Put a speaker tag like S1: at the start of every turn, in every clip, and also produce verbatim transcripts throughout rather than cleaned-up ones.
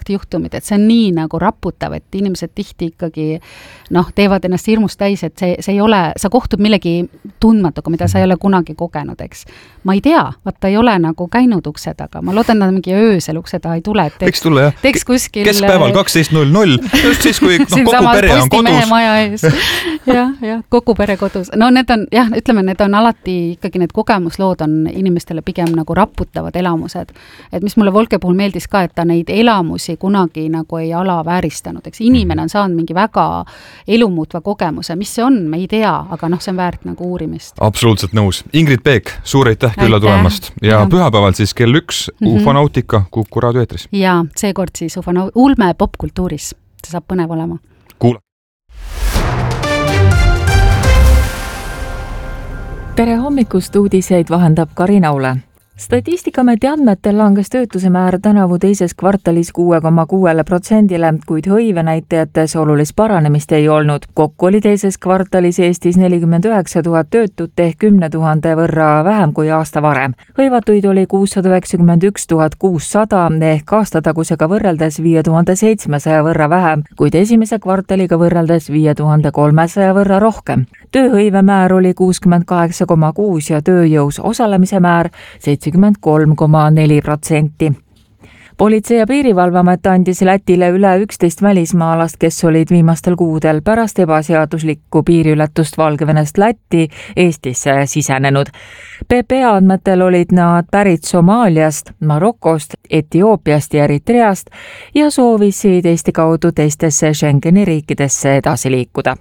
S1: juhtumid, et see on nii nagu raputav, et inimesed tihti ikkagi noh, teevad ennast hirmust täis, et see, see ei ole, sa kohtud millegi tundmatuga, mida sa ei ole kunagi kogenud, eks. Ma ei tea, vaata ei ole nagu käinud ukse taga, ma loodan, et mingi öösel ukse taga ei tule, et
S2: teeks tulla, jah.
S1: Teeks kuskil
S2: keskpäeval kaksteist null null, just siis, kui no, kogu pere on kodus.
S1: Maja ees. jah, jah, kogu pere kodus. No need on, jah, ütleme, need on alati ikkagi need kogemuslood on inimestele pigem nagu raputavad elamused. Et mis mulle Volke puhul meeldis ka, et ta neid elamusi kunagi nagu ei alavääristanud. Eks inimene on saanud mingi väga elumuutva kogemuse. Mis see on, me ei tea, aga noh, see on väärt nagu uurimist.
S2: Absoluutselt nõus. Ingrid Peek, suur aitäh külla tulemast. Ja, ja pühapäeval siis kell üks mm-hmm. Ufonautika Kuku raadio eetris.
S1: Ja, seekord siis Ufonau- Ulme popkultuuris. See saab põnev olema.
S2: Kuula.
S3: Tere hommikust uudiseid vahendab Karin Aule. Statistikaameti andmetel langes töötuse määr tänavu teises kvartalis kuue koma kuue protsendile, kuid hõive näitajates olulist paranemist ei olnud. Kokku oli teises kvartalis Eestis nelikümmend üheksa tuhat töötut ehk kümne tuhande võrra vähem kui aasta varem. Hõivatuid oli kuussada üheksakümmend üks tuhat kuussada ehk aastatagusega võrreldes viie tuhande seitsmesaja võrra vähem, kuid esimese kvartaliga võrreldes viie tuhande kolmesaja võrra rohkem. Tööhõive määr oli kuuskümmend kaheksa koma kuus ja tööjõus osalemise määr seitsekümmend kolm koma neli protsenti. Politsei- ja piirivalveamet andis Lätile üle üksteist välismaalast, kes olid viimastel kuudel pärast ebaseaduslikku piiriületust Valgevenest Lätti Eestisse sisenenud. P P A andmetel olid nad pärit Somaaliast, Marokost, Etioopiast ja Eritreast ja soovisid Eesti kaudu teistesse Schengeni riikidesse edasi liikuda.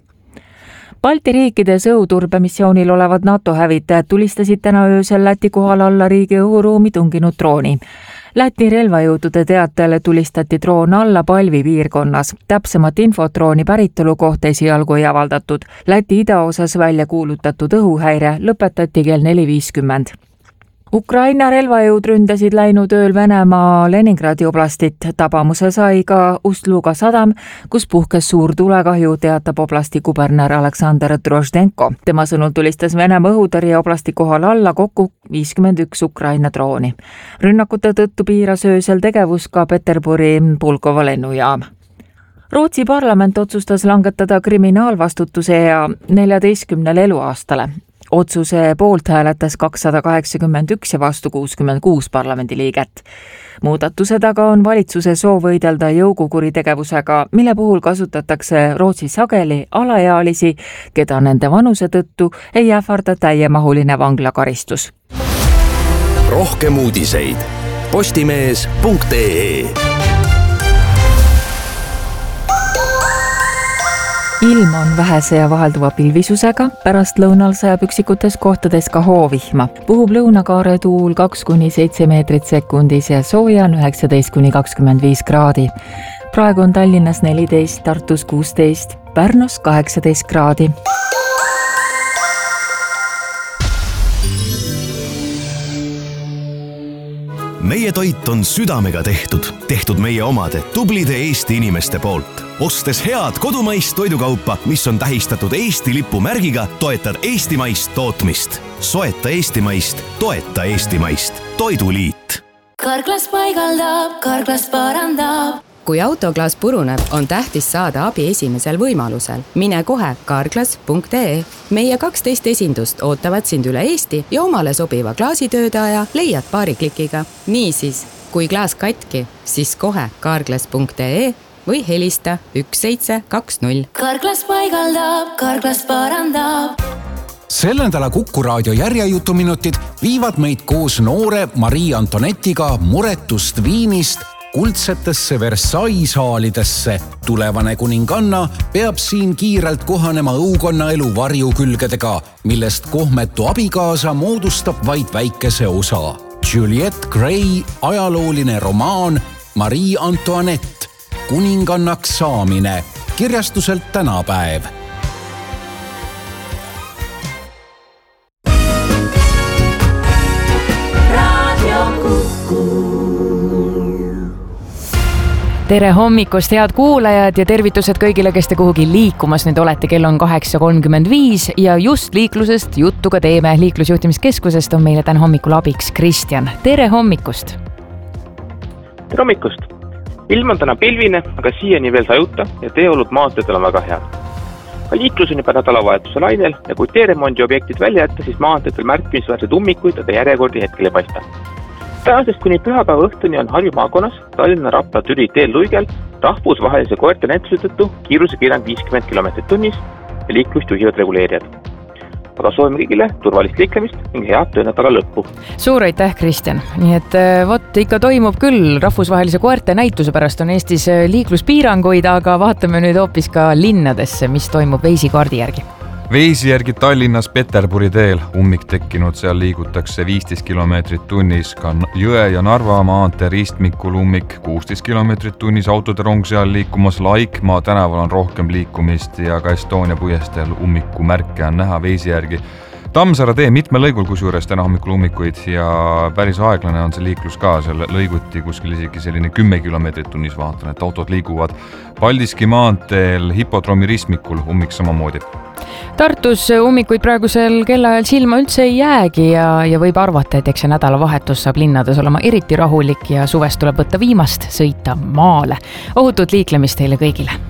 S3: Balti riikides õhuturbemissioonil olevad NATO hävitajad tulistasid täna öösel Läti kohal alla riigi õhuruumi tunginud drooni. Läti relvajõudude teatajale tulistati droon alla Palvi piirkonnas. Täpsemat infot drooni päritolu kohta esialgu ei avaldatud. Läti idaosas välja kuulutatud õhuhäire lõpetati kell neli viiskümmend. Ukraina relvajõud ründasid läinud ööl Venemaa Leningradi oblastit. Tabamuse sai ka Ust-Luga sadam, kus puhkes suur tulekahju, teatab oblasti kuberner Aleksandr Droždenko. Tema sõnul tulistas Venemaa õhutõrje oblasti kohal alla kokku viiskümmend üks Ukraina drooni. Rünnakute tõttu piiras öösel tegevus ka Peterburi Pulkovo lennujaam. Rootsi parlament otsustas langetada kriminaalvastutuse ea neljateistkümnele eluaastale. Otsuse poolt hääletas kakssada kaheksakümmend üks ja vastu kuuskümmend kuus parlamendiliiget. Muudatuse taga on valitsuse soov võidelda jõugukuritegevusega, mille puhul kasutatakse Rootsi sageli alaealisi, keda nende vanuse tõttu ei ähvarda täiemahuline vanglakaristus.
S4: Rohkem uudiseid postimees punkt ee.
S3: Ilm on vähese ja vahelduva pilvisusega, pärast lõunal sajab üksikutes kohtades ka hoovihma. Puhub lõunakaare tuul kaks kuni seitse meetrit sekundis ja sooja on üheksateist kuni kakskümmend viis kraadi. Praegu on Tallinnas neliteist, Tartus kuusteist, Pärnus kaheksateist kraadi.
S4: Meie toit on südamega tehtud, tehtud meie omade tublide Eesti inimeste poolt. Ostes head kodumaist toidukaupa, mis on tähistatud Eesti lipu märgiga, toetad eestimaist tootmist. Soeta eestimaist, toeta eestimaist. Toiduliit.
S5: Karklas paigaldab, Karklas parandab. Kui autoklaas puruneb, on tähtis saada abi esimesel võimalusel. Mine kohe karklas punkt ee. Meie kaksteist esindust ootavad sind üle Eesti ja omale sobiva klaasitöödaja leiad paari klikiga. Niisiis, kui klaas katki, siis kohe karklas punkt ee või helista üks seitse kaks null. Karklas paigaldab, Karklas parandab.
S6: Selle nädala Kuku raadio järjejutuminutid viivad meid koos noore Marie Antonettiga muretust Viinist kuldsetesse Versailles haalidesse. Tulevane kuninganna peab siin kiirelt kohanema õukonna elu varjukülgedega, millest kohmetu abikaasa moodustab vaid väikese osa. Juliette Gray ajalooline romaan Marie Antoinette, kuningannaks saamine, kirjastuselt Tänapäev.
S7: Tere hommikust, head kuulajad ja tervitused kõigile, kes te kuhugi liikumas nüüd olete. Kell on kaheksa kolmkümmend viis ja just liiklusest juttu ka teeme. Liiklusjuhtimiskeskusest on meile täna hommikul abiks Kristjan. Tere hommikust!
S8: Tere hommikust! ilm on täna pilvine, aga siiani veel sajuta ja teeolud maanteedel on väga head. Ka liiklus on juba nädalavahetuse lainel ja kui teeremondi objektid välja jätta, siis maanteedel märkimisväärseid ummikuid, aga järjekordi hetkel ei paista. Tänasest kuni pühapäeva õhtuni on Harju maakonnas Tallinna Rapla Türi teel Luigel rahvusvahelise koerte näituse tõttu kiirusepiirang viiskümmend kilomeetrit tunnis ja liiklust juhivad reguleerijad. Aga soovime kõigile turvalist liiklemist ning head töönädala lõppu.
S7: Suur aitäh, Kristjan. Nii et vot ikka toimub küll, rahvusvahelise koerte näituse pärast on Eestis liikluspiiranguid, aga vaatame nüüd hoopis ka linnadesse, mis toimub veisikaardi järgi.
S2: Veisi järgi Tallinnas Peterburi teel ummik tekkinud, seal liigutakse viisteist kilomeetrit tunnis, ka Jõe ja Narva maantee ristmikul ummik kuusteist kilomeetrit tunnis, autode rong seal liikumas, Laikmaa tänaval on rohkem liikumist ja ka Estonia puiesteel ummiku märke on näha Veisi järgi. Tammsaare tee mitmel lõigul kusjuures täna hommikul ummikuid ja päris aeglane on see liiklus ka, seal lõiguti kuskil isegi selline kümme kilomeetrit tunnis, vaatan, et autod liiguvad. Paldiski maanteel Hipodroomi ristmikul ummik samamoodi.
S7: Tartus ummikuid praegusel kellaajal silma üldse ei jäägi ja, ja võib arvata, et eks see nädalavahetus saab linnades olema eriti rahulik ja suvest tuleb võtta viimast, sõita maale. Ohutut liiklemist teile kõigile!